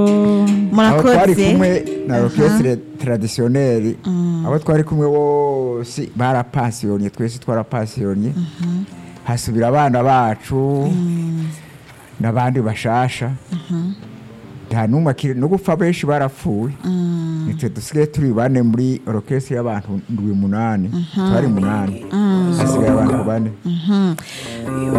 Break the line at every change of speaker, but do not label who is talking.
aho twari
murakoze
kumwe na orchestre traditionnelle abo twari kumwe bose barapasiyonye twese twarapasiyonye hasubira abana bacu n'abandi bashasha nta numwe akiri no gupfa benshi barapfuye nitwe dusigaye turi bane muri orchestre y'abantu 8 twari 8 hasigaye abantu 4